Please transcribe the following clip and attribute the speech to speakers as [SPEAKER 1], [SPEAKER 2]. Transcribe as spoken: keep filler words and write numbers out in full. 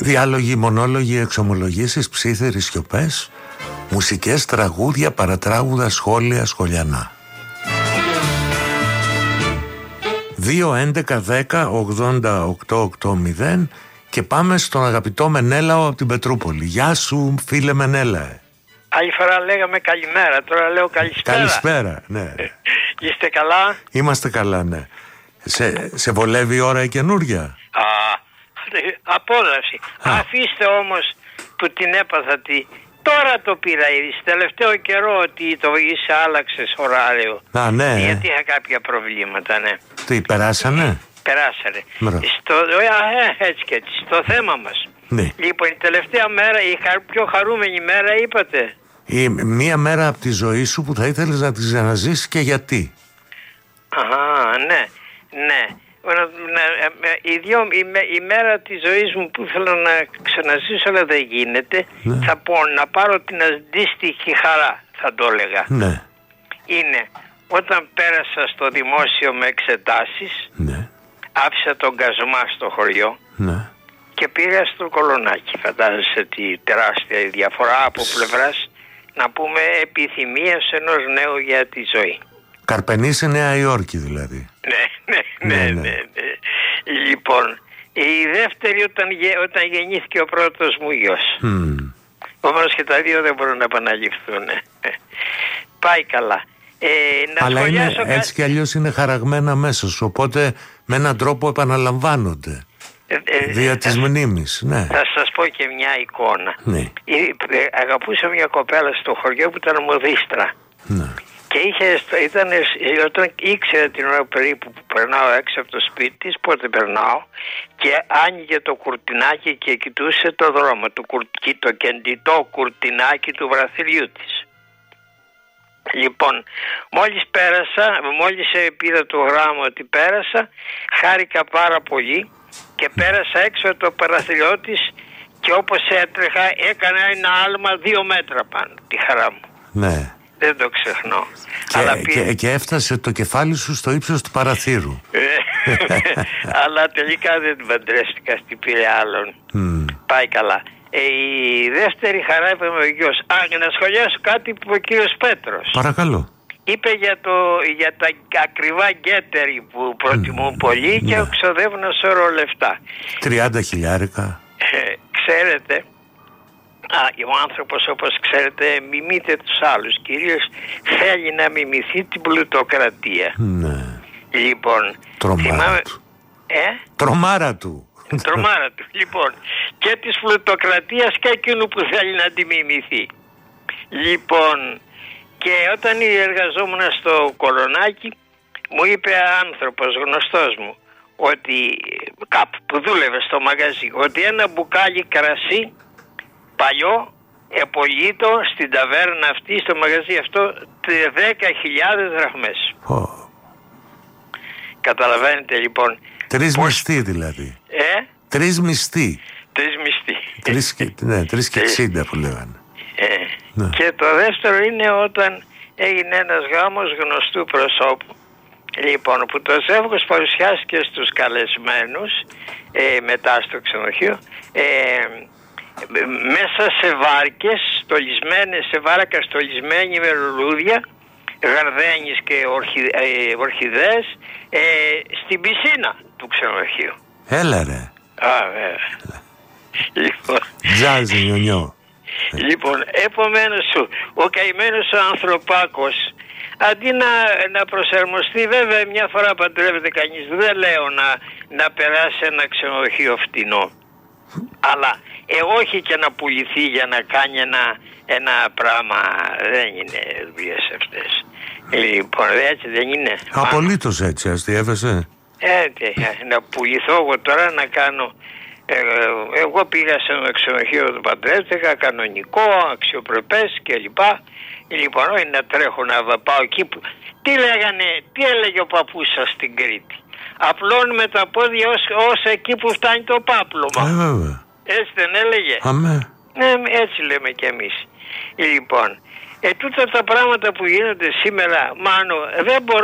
[SPEAKER 1] Διάλογοι, μονόλογοι, εξομολογήσεις, ψήθεροι σιωπές, μουσικές, τραγούδια, παρατράγουδα, σχόλια, σχολιανά. δύο έντεκα δέκα ογδόντα οκτώ ογδόντα και πάμε στον αγαπητό Μενέλαο από την Πετρούπολη. Γεια σου φίλε Μενέλα.
[SPEAKER 2] Άλλη φορά λέγαμε καλημέρα, τώρα λέω καλησπέρα.
[SPEAKER 1] Καλησπέρα, ναι.
[SPEAKER 2] Είστε καλά?
[SPEAKER 1] Είμαστε καλά, ναι. Σε, σε βολεύει η ώρα η καινούρια?
[SPEAKER 2] Α, απόλαυση. Α. Αφήστε όμως που την έπαθα τη... Τώρα το πήρα ήδη, τελευταίο καιρό ότι το είσαι άλλαξες ωράριο.
[SPEAKER 1] Α, ναι.
[SPEAKER 2] Γιατί είχα κάποια προβλήματα, ναι.
[SPEAKER 1] Τι, περάσανε?
[SPEAKER 2] Περάσανε. Στο, ε, έτσι και έτσι, στο θέμα μας.
[SPEAKER 1] Ναι.
[SPEAKER 2] Λοιπόν, η τελευταία μέρα, η χα, πιο χαρούμενη μέρα είπατε.
[SPEAKER 1] Η, μία μέρα από τη ζωή σου που θα ήθελες να τη ξαναζήσεις και γιατί?
[SPEAKER 2] Αχα, ναι, ναι. Η, δυο, η, η μέρα της ζωής μου που ήθελα να ξαναζήσω αλλά δεν γίνεται, ναι. Θα πω να πάρω την αντίστοιχη χαρά, θα το έλεγα.
[SPEAKER 1] Ναι.
[SPEAKER 2] Είναι όταν πέρασα στο δημόσιο με εξετάσεις,
[SPEAKER 1] ναι.
[SPEAKER 2] Άφησα τον καζμά στο χωριό,
[SPEAKER 1] ναι.
[SPEAKER 2] Και πήγα στο Κολονάκι. Φαντάζεσαι τη τεράστια διαφορά από πλευράς, να πούμε, επιθυμίας ενός νέου για τη ζωή.
[SPEAKER 1] Καρπενή σε Νέα Υόρκη δηλαδή.
[SPEAKER 2] Ναι, ναι, ναι, ναι, ναι. Λοιπόν, η δεύτερη όταν, όταν γεννήθηκε ο πρώτος μου γιος. Mm. Όμως και τα δύο δεν μπορούν να επαναληφθούν. Πάει καλά. Ε, να
[SPEAKER 1] Αλλά είναι,
[SPEAKER 2] κα...
[SPEAKER 1] έτσι κι αλλιώς είναι χαραγμένα μέσα σου, οπότε με έναν τρόπο επαναλαμβάνονται. Ε, ε, Δια της
[SPEAKER 2] θα,
[SPEAKER 1] μνήμης, ναι.
[SPEAKER 2] Θα σας πω και μια εικόνα.
[SPEAKER 1] Ναι.
[SPEAKER 2] Ε, αγαπούσα μια κοπέλα στο χωριό που ήταν μοδίστρα.
[SPEAKER 1] Ναι.
[SPEAKER 2] Και είχε, ήταν, όταν ήξερε την ώρα περίπου που περνάω έξω από το σπίτι της, πότε περνάω, και άνοιγε το κουρτινάκι και κοιτούσε το δρόμο, το, κουρ, το κεντητό κουρτινάκι του βραθυριού της. Λοιπόν, μόλις πέρασα, μόλις πήρα το γράμμα ότι πέρασα, χάρηκα πάρα πολύ και πέρασα έξω από το παραθυριό της και όπως έτρεχα έκανα ένα άλμα δύο μέτρα πάνω, τη χαρά μου.
[SPEAKER 1] Ναι.
[SPEAKER 2] Δεν το ξεχνώ.
[SPEAKER 1] Και,
[SPEAKER 2] αλλά
[SPEAKER 1] πήρε... και, και έφτασε το κεφάλι σου στο ύψος του παραθύρου.
[SPEAKER 2] Αλλά τελικά δεν την παντρεύτηκα, στην πήρε άλλον. Mm. Πάει καλά. Ε, η δεύτερη χαρά είπε ο γιος. Α, για να σχολιάσω κάτι που είπε ο κύριος Πέτρος.
[SPEAKER 1] Παρακαλώ.
[SPEAKER 2] Είπε για, το, για τα ακριβά γκέτερι που προτιμούν mm. πολύ και yeah. ξοδεύουν ένα σωρό λεφτά.
[SPEAKER 1] τριάντα χιλιάρικα.
[SPEAKER 2] Ε, ξέρετε, α, ο άνθρωπος όπως ξέρετε μιμείται τους άλλους. Κυρίως θέλει να μιμηθεί την πλουτοκρατία.
[SPEAKER 1] Ναι.
[SPEAKER 2] Λοιπόν,
[SPEAKER 1] τρομάρα
[SPEAKER 2] θυμάμαι...
[SPEAKER 1] του.
[SPEAKER 2] Ε?
[SPEAKER 1] Τρομάρα του.
[SPEAKER 2] Τρομάρα του. Λοιπόν, και της πλουτοκρατίας και εκείνου που θέλει να τη μιμηθεί. Λοιπόν, και όταν εργαζόμουν στο Κολονάκι, μου είπε άνθρωπος γνωστός μου, ότι κάπου που δούλευε στο μαγαζί, ότι ένα μπουκάλι κρασί παλιό επωλείτο στην ταβέρνα αυτή, στο μαγαζί αυτό, δέκα χιλιάδες δραχμές. Oh. Καταλαβαίνετε λοιπόν.
[SPEAKER 1] Τρεις πώς... μισθοί δηλαδή.
[SPEAKER 2] Ε?
[SPEAKER 1] Τρεις μισθοί.
[SPEAKER 2] Τρεις μισθοί.
[SPEAKER 1] Τρεις και, ναι, τρεις και εξήντα που λέγανε.
[SPEAKER 2] Ε, ναι. Και το δεύτερο είναι όταν έγινε ένας γάμος γνωστού προσώπου. Λοιπόν, που το ζεύγος παρουσιάστηκε στους καλεσμένους ε, μετά στο ξενοδοχείο, ε, μέσα σε βάρκες στολισμένες, σε βάρκα στολισμένοι με λουλούδια, γαρδένεις και ορχι, ε, ορχιδές ε, στην πισίνα του ξενοδοχείου.
[SPEAKER 1] Έλα ρε.
[SPEAKER 2] Α, βέβαια. Λοιπόν,
[SPEAKER 1] τζάζι νιονιό.
[SPEAKER 2] Λοιπόν, επομένως ο καημένος ο ανθρωπάκος, αντί να, να προσαρμοστεί, βέβαια μια φορά παντρεύεται κανείς, δεν λέω να, να περάσει ένα ξενοδοχείο φτηνό, αλλά ε, όχι και να πουληθεί για να κάνει ένα, ένα πράγμα, δεν είναι δουλειές αυτές. Λοιπόν, έτσι δεν είναι.
[SPEAKER 1] Απολύτως έτσι, αστείευεσαι.
[SPEAKER 2] Έτσι, να πουληθώ εγώ τώρα να κάνω. Ε, εγώ πήγα σε ένα ξενοδοχείο του παντρεύτηκα, κανονικό, αξιοπρεπές κλπ. Λοιπόν, όχι να τρέχω να πάω εκεί που... Τι λέγανε, τι έλεγε ο παππούς σας στην Κρήτη? Απλώνουμε τα πόδια ως, ως εκεί που φτάνει το πάπλωμα.
[SPEAKER 1] Ε, βέβαια.
[SPEAKER 2] Έτσι δεν έλεγε?
[SPEAKER 1] Αμέ.
[SPEAKER 2] Ναι, έτσι λέμε κι εμείς. Λοιπόν, ε, τούτα τα πράγματα που γίνονται σήμερα, Μάνο, δεν μπορώ